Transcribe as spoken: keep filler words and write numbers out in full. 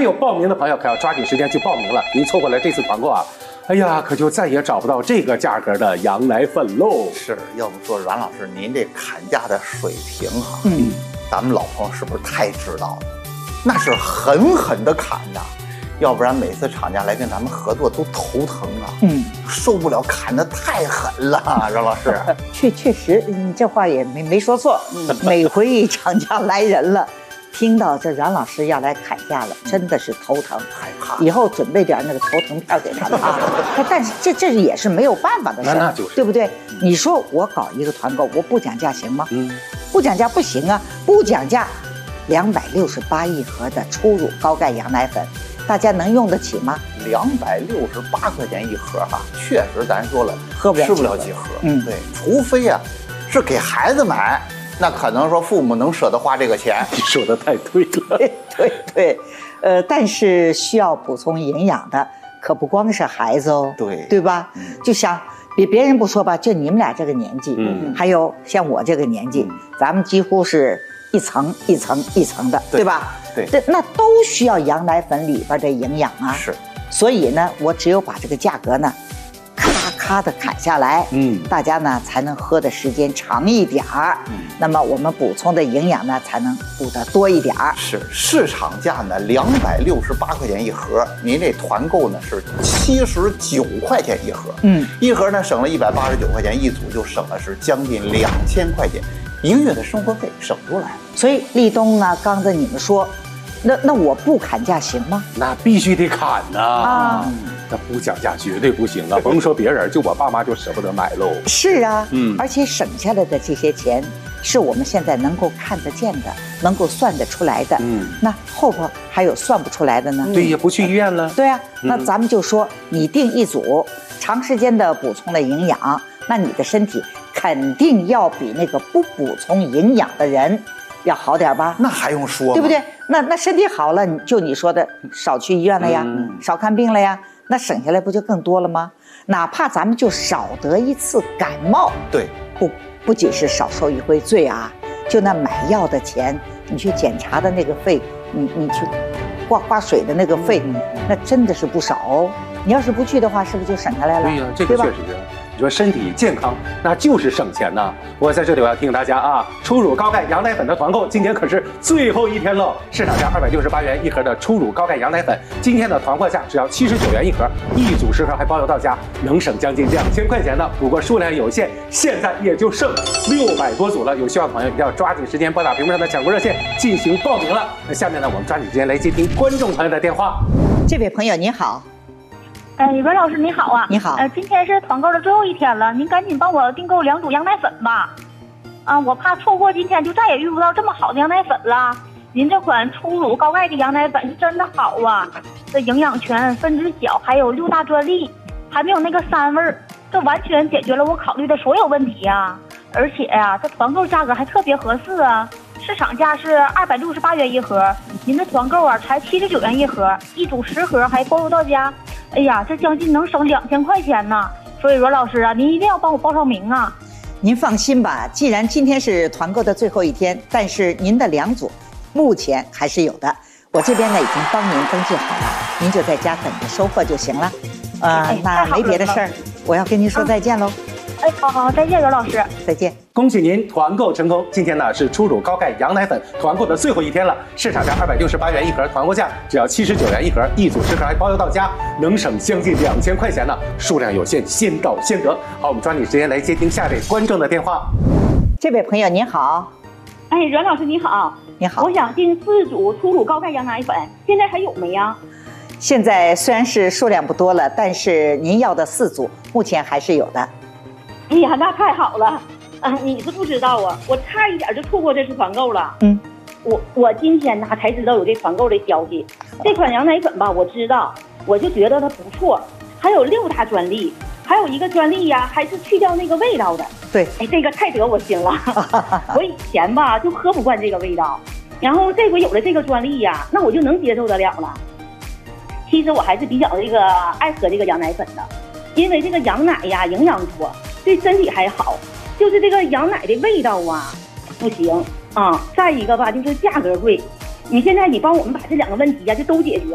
有报名的朋友可要抓紧时间去报名了，您错过了这次团购啊，哎呀，可就再也找不到这个价格的羊奶粉喽。 是，要不说阮老师您这砍价的水平哈、啊， 嗯， 咱们老朋友是不是太知道了？那是狠狠的砍呐，要不然每次厂家来跟咱们合作都头疼啊， 嗯， 受不了，砍得太狠了，阮老师。 确确实，你这话也没没说错。每回厂家来人了，听到这阮老师要来砍价了，真的是头疼， 害怕。 以后准备点那个头疼票给他们啊。但是这这也是没有办法的事， 那就是对不对？你说我搞一个团购，我不讲价行吗？ 嗯， 不讲价不行啊，不讲价，两百六十八一盒的初乳高钙羊奶粉。大家能用得起吗？ 两百六十八块钱一盒哈，确实咱说了， 喝不了吃不了几盒。 嗯， 对，除非啊是给孩子买，那可能说父母能舍得花这个钱。 你说的太对了。 对对对，呃，但是需要补充营养的可不光是孩子哦， 对对吧？嗯、就像别别人不说吧，就你们俩这个年纪， 嗯， 还有像我这个年纪，嗯、咱们几乎是一层一层一层的，对, 对吧？ 对， 这那都需要羊奶粉里边的营养啊。 是， 所以呢，我只有把这个价格呢，咔咔的砍下来， 嗯， 大家呢才能喝的时间长一点儿，嗯，那么我们补充的营养呢才能补得多一点儿。 是，市场价呢两百六十八块钱一盒，您这团购呢是七十九块钱一盒， 嗯， 一盒呢省了一百八十九块钱，一组就省了是将近两千块钱，一个月的生活费省出来了。 所以立冬呢，刚才你们说。那那我不砍价行吗？ 那必须得砍呐！ 啊， 那不讲价绝对不行啊！甭说别人，就我爸妈就舍不得买喽。 是啊， 嗯， 而且省下来的这些钱，是我们现在能够看得见的，能够算得出来的。 嗯， 那后边还有算不出来的呢？ 对，也不去医院了。 对啊，那咱们就说你定一组长时间的补充的营养，那你的身体肯定要比那个不补充营养的人要好点吧？ 那还用说吗？ 对不对？那那身体好了，就你说的少去医院了呀，嗯、少看病了呀，那省下来不就更多了吗？哪怕咱们就少得一次感冒， 对， 不不仅是少受一回罪啊，就那买药的钱，你去检查的那个费，你你去挂挂水的那个费，嗯、那真的是不少哦。你要是不去的话，是不是就省下来了？ 对呀、啊，这个确实是。你说身体健康，那就是省钱呐！我在这里我要提醒大家啊，初乳高钙羊奶粉的团购今天可是最后一天喽！市场价二百六十八元一盒的初乳高钙羊奶粉，今天的团货价只要七十九元一盒，一组十盒还包邮到家，能省将近两千块钱呢。不过数量有限，现在也就剩六百多组了。有需要的朋友一定要抓紧时间拨打屏幕上的抢购热线进行报名了。那下面呢，我们抓紧时间来接听观众朋友的电话。 这位朋友您好。 哎，阮老师你好啊！ 你好。 呃，今天是团购的最后一天了，您赶紧帮我订购两组羊奶粉吧。啊，我怕错过今天就再也遇不到这么好的羊奶粉了。您这款初乳高钙的羊奶粉是真的好啊，这营养全，分子小，还有六大专利，还没有那个膻味儿，这完全解决了我考虑的所有问题啊！而且呀、啊，这团购价格还特别合适啊，市场价是二百六十八元一盒，您的团购啊才七十九元一盒，一组十盒还包邮到家。哎呀，这将近能省两千块钱呢，所以阮老师啊，您一定要帮我报上名啊！ 您放心吧，既然今天是团购的最后一天，但是您的两组目前还是有的，我这边呢已经帮您登记好了，您就在家等着收货就行了。呃， 哎、 那没别的事儿，我要跟您说再见喽。 哎，好好，再见，阮老师， 再见。 恭喜您团购成功！今天呢是初乳高钙羊奶粉团购的最后一天了，市场价二百六十八元一盒，团购价只要七十九元一盒，一组十盒还包邮到家，能省将近两千块钱呢。数量有限，先到先得。好，我们抓紧时间来接听下位观众的电话。 这位朋友您好。 哎，阮老师你好。 你好。 我想订四组初乳高钙羊奶粉，现在还有没呀？ 现在虽然是数量不多了，但是您要的四组目前还是有的。 哎呀，那太好了！啊，你是不知道啊，我差一点就错过这次团购了。 嗯， 我我今天呢才知道有这团购的消息。这款羊奶粉吧，我知道，我就觉得它不错，还有六大专利，还有一个专利呀，还是去掉那个味道的。 对， 哎，这个太得我心了。我以前吧就喝不惯这个味道，然后这回有了这个专利呀，那我就能接受得了了。其实我还是比较这个爱喝这个羊奶粉的，因为这个羊奶呀营养多。对身体还好，就是这个羊奶的味道啊，不行啊。再一个吧，就是价格贵。你现在你帮我们把这两个问题呀、啊、就都解决。